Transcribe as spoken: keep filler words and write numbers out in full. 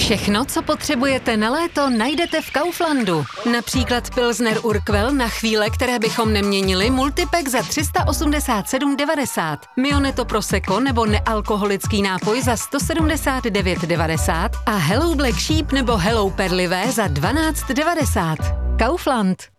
Všechno, co potřebujete na léto, najdete v Kauflandu. Například Pilsner Urquell na chvíle, které bychom neměnili, multipack za tři sta osmdesát sedm devadesát. Mioneto Prosecco nebo nealkoholický nápoj za sto sedmdesát devět devadesát a Hello Black Sheep nebo Hello Perlivé za dvanáct devadesát. Kaufland.